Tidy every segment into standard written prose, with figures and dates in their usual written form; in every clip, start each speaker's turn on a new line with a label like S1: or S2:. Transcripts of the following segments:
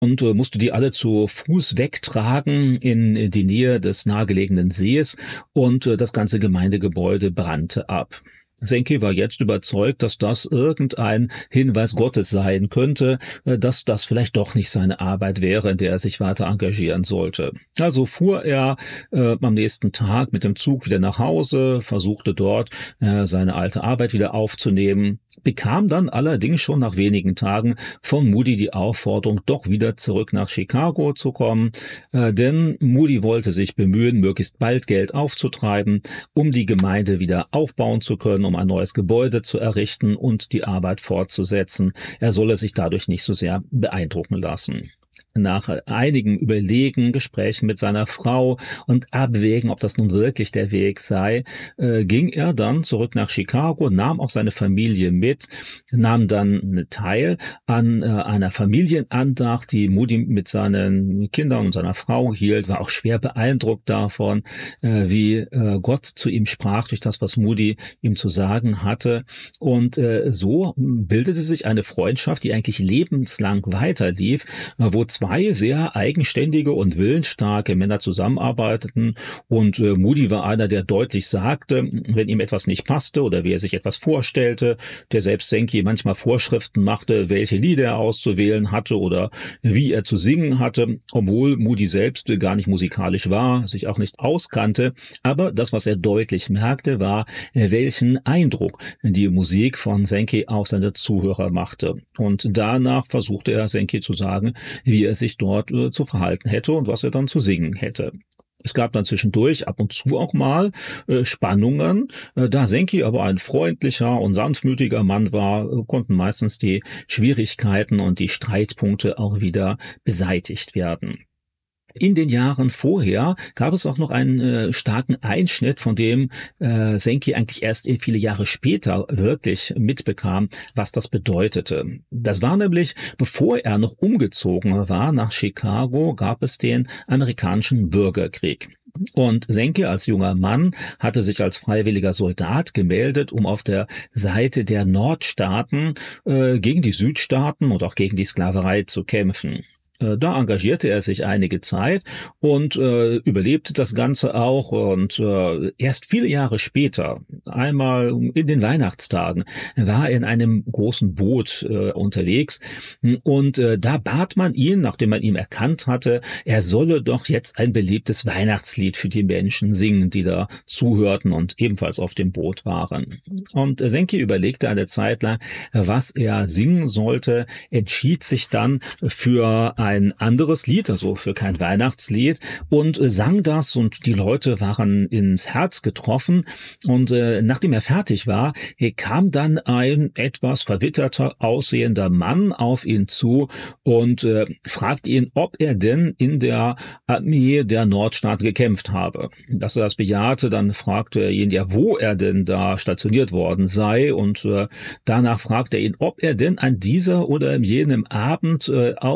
S1: und musste die alle zu Fuß wegtragen in die Nähe des nahegelegenen Sees und das ganze Gemeindegebäude brannte ab. Senki war jetzt überzeugt, dass das irgendein Hinweis Gottes sein könnte, dass das vielleicht doch nicht seine Arbeit wäre, in der er sich weiter engagieren sollte. Also fuhr er am nächsten Tag mit dem Zug wieder nach Hause, versuchte dort seine alte Arbeit wieder aufzunehmen, bekam dann allerdings schon nach wenigen Tagen von Moody die Aufforderung, doch wieder zurück nach Chicago zu kommen, denn Moody wollte sich bemühen, möglichst bald Geld aufzutreiben, um die Gemeinde wieder aufbauen zu können, um ein neues Gebäude zu errichten und die Arbeit fortzusetzen. Er solle sich dadurch nicht so sehr beeindrucken lassen. Nach einigen Überlegen, Gesprächen mit seiner Frau und Abwägen, ob das nun wirklich der Weg sei, ging er dann zurück nach Chicago, nahm auch seine Familie mit, nahm dann teil an einer Familienandacht, die Moody mit seinen Kindern und seiner Frau hielt, war auch schwer beeindruckt davon, wie Gott zu ihm sprach durch das, was Moody ihm zu sagen hatte. Und so bildete sich eine Freundschaft, die eigentlich lebenslang weiterlief, wo zwei sehr eigenständige und willensstarke Männer zusammenarbeiteten und Moody war einer, der deutlich sagte, wenn ihm etwas nicht passte oder wie er sich etwas vorstellte, der selbst Senki manchmal Vorschriften machte, welche Lieder er auszuwählen hatte oder wie er zu singen hatte, obwohl Moody selbst gar nicht musikalisch war, sich auch nicht auskannte, aber das, was er deutlich merkte, war, welchen Eindruck die Musik von Senki auf seine Zuhörer machte. Und danach versuchte er Senki zu sagen, wie er sich dort zu verhalten hätte und was er dann zu singen hätte. Es gab dann zwischendurch ab und zu auch mal Spannungen. Da Senki aber ein freundlicher und sanftmütiger Mann war, konnten meistens die Schwierigkeiten und die Streitpunkte auch wieder beseitigt werden. In den Jahren vorher gab es auch noch einen starken Einschnitt, von dem Senki eigentlich erst viele Jahre später wirklich mitbekam, was das bedeutete. Das war nämlich, bevor er noch umgezogen war nach Chicago, gab es den amerikanischen Bürgerkrieg. Und Senki als junger Mann hatte sich als freiwilliger Soldat gemeldet, um auf der Seite der Nordstaaten gegen die Südstaaten und auch gegen die Sklaverei zu kämpfen. Da engagierte er sich einige Zeit und überlebte das Ganze auch. Und erst viele Jahre später, einmal in den Weihnachtstagen, war er in einem großen Boot unterwegs. Und da bat man ihn, nachdem man ihn erkannt hatte, er solle doch jetzt ein beliebtes Weihnachtslied für die Menschen singen, die da zuhörten und ebenfalls auf dem Boot waren. Und Senki überlegte eine Zeit lang, was er singen sollte, entschied sich dann für ein anderes Lied, also für kein Weihnachtslied, und sang das und die Leute waren ins Herz getroffen und nachdem er fertig war, kam dann ein etwas verwitterter aussehender Mann auf ihn zu und fragt ihn, ob er denn in der Armee der Nordstaaten gekämpft habe. Dass er das bejahte, dann fragte er ihn ja, wo er denn da stationiert worden sei und danach fragte er ihn, ob er denn an dieser oder jenem Abend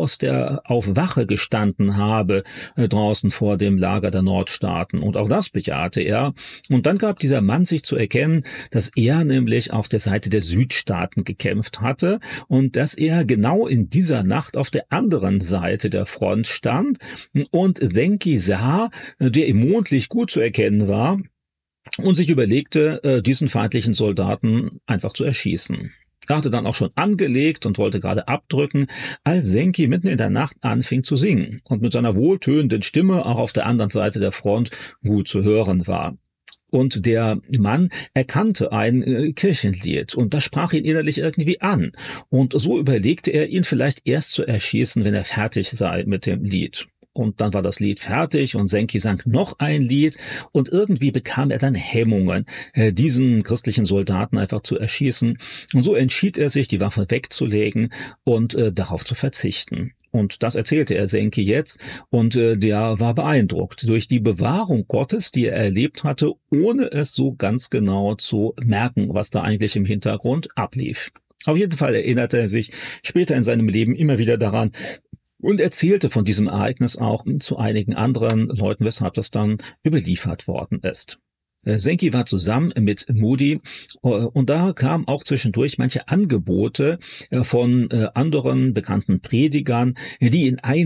S1: auf Wache gestanden habe, draußen vor dem Lager der Nordstaaten. Und auch das bejahte er. Und dann gab dieser Mann sich zu erkennen, dass er nämlich auf der Seite der Südstaaten gekämpft hatte und dass er genau in dieser Nacht auf der anderen Seite der Front stand und Senki sah, der im Mondlicht gut zu erkennen war, und sich überlegte, diesen feindlichen Soldaten einfach zu erschießen. Er hatte dann auch schon angelegt und wollte gerade abdrücken, als Senki mitten in der Nacht anfing zu singen und mit seiner wohltönenden Stimme auch auf der anderen Seite der Front gut zu hören war. Und der Mann erkannte ein Kirchenlied und das sprach ihn innerlich irgendwie an. Und so überlegte er, ihn vielleicht erst zu erschießen, wenn er fertig sei mit dem Lied. Und dann war das Lied fertig und Senki sang noch ein Lied und irgendwie bekam er dann Hemmungen, diesen christlichen Soldaten einfach zu erschießen. Und so entschied er sich, die Waffe wegzulegen und darauf zu verzichten. Und das erzählte er Senki jetzt und der war beeindruckt durch die Bewahrung Gottes, die er erlebt hatte, ohne es so ganz genau zu merken, was da eigentlich im Hintergrund ablief. Auf jeden Fall erinnerte er sich später in seinem Leben immer wieder daran, und erzählte von diesem Ereignis auch zu einigen anderen Leuten, weshalb das dann überliefert worden ist. Senki war zusammen mit Moody und da kamen auch zwischendurch manche Angebote von anderen bekannten Predigern, die in